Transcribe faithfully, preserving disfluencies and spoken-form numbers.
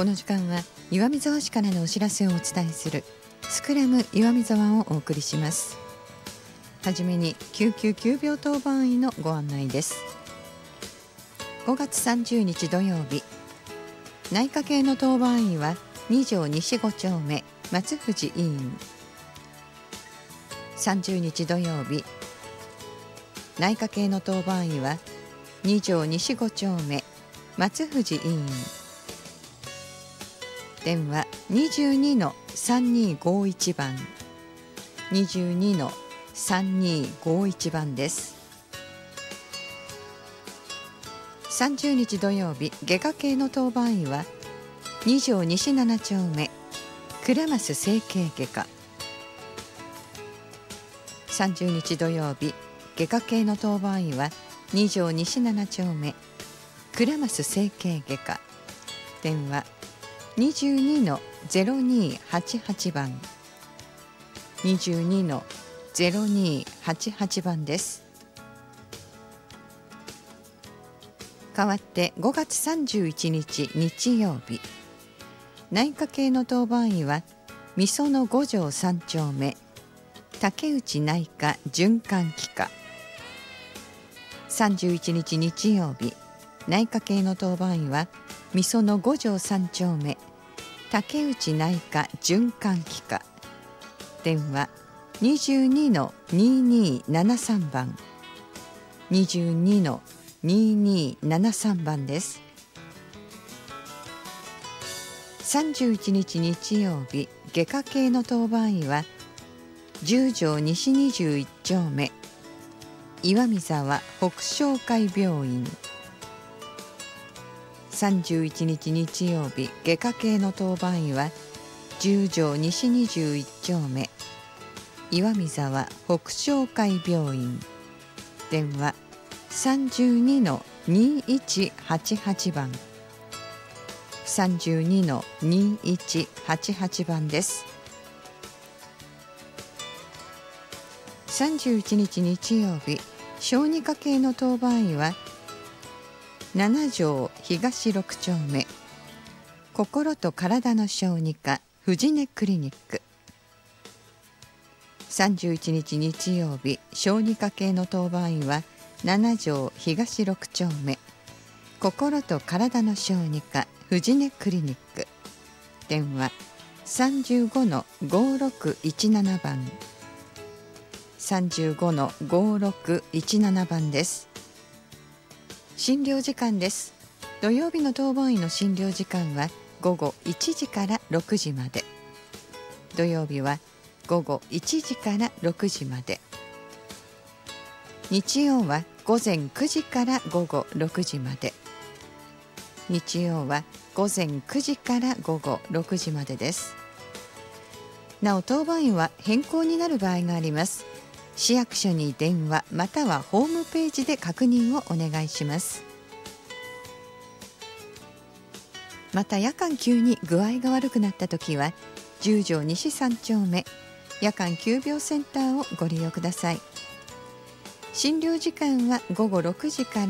この時間は岩見沢市からのお知らせをお伝えするスクラム岩見沢をお送りします。はじめに救急急病当番医のご案内です。ごがつさんじゅうにち土曜日、内科系の当番医はに条西ご丁目松藤医院。さんじゅうにち土曜日、内科系の当番医はに条西ご丁目松藤医院。電話 にじゅうにのさんにーごーいち 番 にじゅうにのさんにーごーいち 番です。さんじゅうにち土曜日、外科系の当番医はに条西なな丁目倉増整形外科。さんじゅうにち土曜日、外科系の当番医はに条西なな丁目倉増整形外科。電話にじゅうにのゼロにーはちはち 番 にじゅうにのゼロにーはちはち 番です。代わってごがつさんじゅういちにち日曜日、内科系の当番医はみそのご条さん丁目竹内内科循環器科。さんじゅういちにち日曜日、内科系の当番医はみそのご条さん丁目竹内内科循環器科。電話にじゅうにのにーにーななさん 番 にじゅうにのにーにーななさん 番です。さんじゅういちにち日曜日、外科系の当番医はじゅう条西にじゅういち丁目岩見沢北昇会病院。さんじゅういちにち日曜日、外科系の当番医はじゅう条西にじゅういち丁目岩見沢北昇会病院。電話さんじゅうにのにーいちはちはち 番 さんじゅうにのにーいちはちはち 番です。さんじゅういちにち日曜日、小児科系の当番医はなな条東ろく丁目心と体の小児科藤根クリニック。さんじゅういちにち日曜日、小児科系の当番医はなな条東ろく丁目心と体の小児科藤根クリニック。電話さんじゅうごのごーろくいちなな 番 さんじゅうごのごーろくいちなな 番です。診療時間です。土曜日の当番医の診療時間はごごいちじからろくじまで。土曜日はごごいちじからろくじまで。日曜はごぜんくじからごごろくじまで。日曜はごぜんくじからごごろくじまでです。なお、当番医は変更になる場合があります。市役所に電話またはホームページで確認をお願いします。また、夜間急に具合が悪くなったときはじゅう条西さん丁目夜間急病センターをご利用ください。診療時間はごごろくじから